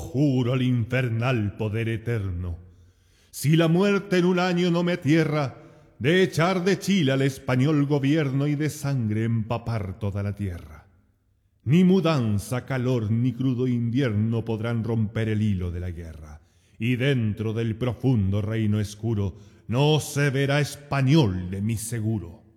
juro al infernal poder eterno, si la muerte en un año no me tierra, de echar de Chile al español gobierno y de sangre empapar toda la tierra. Ni mudanza, calor, ni crudo invierno podrán romper el hilo de la guerra, y dentro del profundo reino escuro no se verá español de mí seguro.